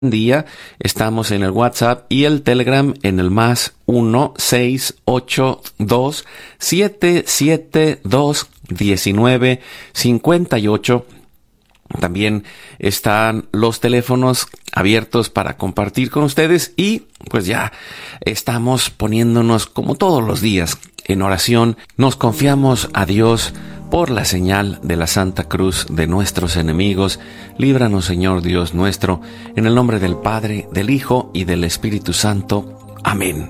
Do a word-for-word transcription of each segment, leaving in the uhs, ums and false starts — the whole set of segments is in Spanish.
día. Estamos en el WhatsApp y el Telegram en el más uno seis ocho dos siete siete dos uno nueve cinco ocho. También están los teléfonos abiertos para compartir con ustedes y pues ya estamos poniéndonos como todos los días en oración. Nos confiamos a Dios por la señal de la Santa Cruz de nuestros enemigos. Líbranos, Señor Dios nuestro, en el nombre del Padre, del Hijo y del Espíritu Santo. Amén.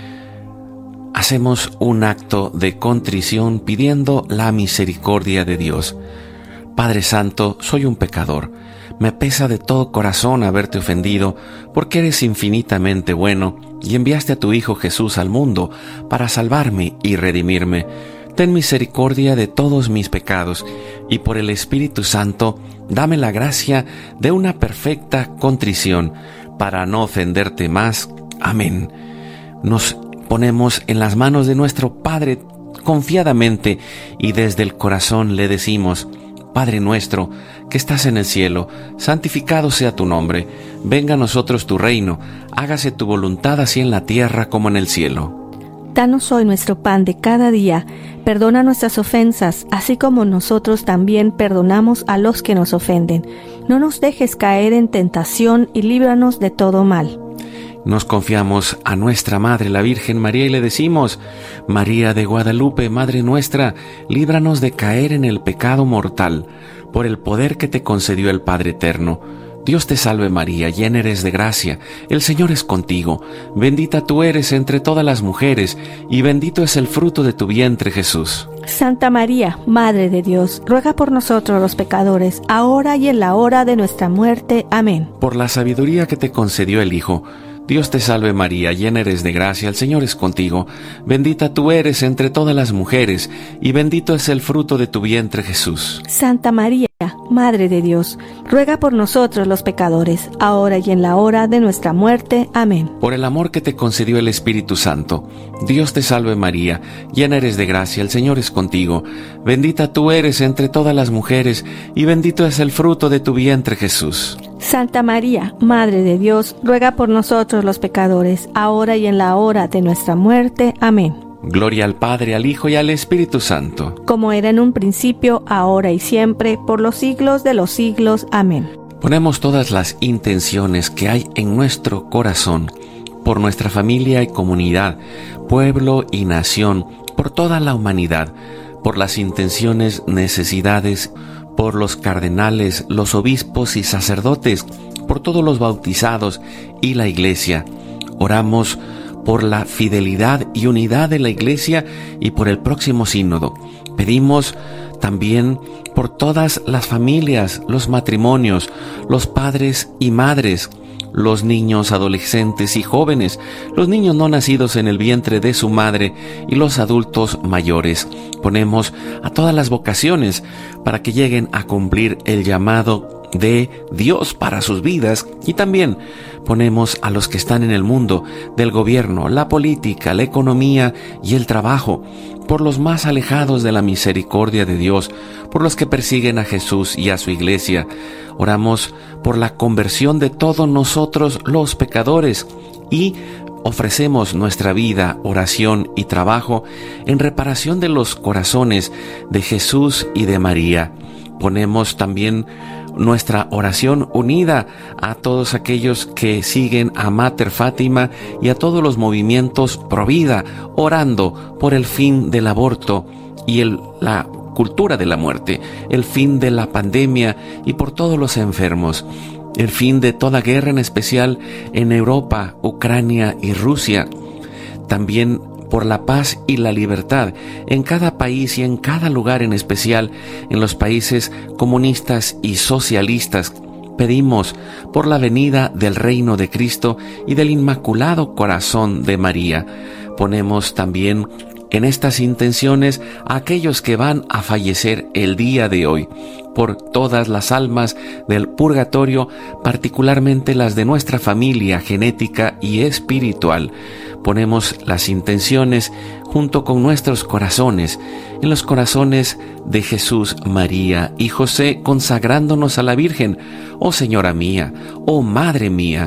Hacemos un acto de contrición pidiendo la misericordia de Dios. Padre Santo, soy un pecador. Me pesa de todo corazón haberte ofendido, porque eres infinitamente bueno y enviaste a tu Hijo Jesús al mundo para salvarme y redimirme. Ten misericordia de todos mis pecados, y por el Espíritu Santo, dame la gracia de una perfecta contrición, para no ofenderte más. Amén. Nos ponemos en las manos de nuestro Padre confiadamente, y desde el corazón le decimos: Padre nuestro, que estás en el cielo, santificado sea tu nombre. Venga a nosotros tu reino, hágase tu voluntad así en la tierra como en el cielo. Danos hoy nuestro pan de cada día. Perdona nuestras ofensas, así como nosotros también perdonamos a los que nos ofenden. No nos dejes caer en tentación y líbranos de todo mal. Nos confiamos a nuestra Madre, la Virgen María, y le decimos: María de Guadalupe, Madre nuestra, líbranos de caer en el pecado mortal, por el poder que te concedió el Padre Eterno. Dios te salve María, llena eres de gracia, el Señor es contigo. Bendita tú eres entre todas las mujeres, y bendito es el fruto de tu vientre, Jesús. Santa María, Madre de Dios, ruega por nosotros los pecadores, ahora y en la hora de nuestra muerte. Amén. Por la sabiduría que te concedió el Hijo, Dios te salve María, llena eres de gracia, el Señor es contigo. Bendita tú eres entre todas las mujeres, y bendito es el fruto de tu vientre, Jesús. Santa María, Madre de Dios, ruega por nosotros los pecadores, ahora y en la hora de nuestra muerte. Amén. Por el amor que te concedió el Espíritu Santo, Dios te salve María, llena eres de gracia, el Señor es contigo. Bendita tú eres entre todas las mujeres, y bendito es el fruto de tu vientre, Jesús. Santa María, Madre de Dios, ruega por nosotros los pecadores, ahora y en la hora de nuestra muerte. Amén. Gloria al Padre, al Hijo y al Espíritu Santo. Como era en un principio, ahora y siempre, por los siglos de los siglos. Amén. Ponemos todas las intenciones que hay en nuestro corazón, por nuestra familia y comunidad, pueblo y nación, por toda la humanidad, por las intenciones, necesidades, por los cardenales, los obispos y sacerdotes, por todos los bautizados y la Iglesia. Oramos por la fidelidad y unidad de la Iglesia y por el próximo sínodo. Pedimos también por todas las familias, los matrimonios, los padres y madres, los niños, adolescentes y jóvenes, los niños no nacidos en el vientre de su madre y los adultos mayores. Ponemos a todas las vocaciones para que lleguen a cumplir el llamado de Dios para sus vidas, y también ponemos a los que están en el mundo del gobierno, la política, la economía y el trabajo, por los más alejados de la misericordia de Dios, por los que persiguen a Jesús y a su Iglesia. Oramos por la conversión de todos nosotros los pecadores y ofrecemos nuestra vida, oración y trabajo en reparación de los corazones de Jesús y de María. Ponemos también nuestra oración unida a todos aquellos que siguen a Mater Fátima y a todos los movimientos pro vida, orando por el fin del aborto y el, la cultura de la muerte, el fin de la pandemia y por todos los enfermos, el fin de toda guerra, en especial en Europa, Ucrania y Rusia. También por la paz y la libertad en cada país y en cada lugar, en especial en los países comunistas y socialistas. Pedimos por la venida del reino de Cristo y del Inmaculado Corazón de María. Ponemos también en estas intenciones a aquellos que van a fallecer el día de hoy, por todas las almas del purgatorio, particularmente las de nuestra familia genética y espiritual, ponemos las intenciones junto con nuestros corazones, en los corazones de Jesús, María y José, consagrándonos a la Virgen. Oh Señora mía, oh Madre mía,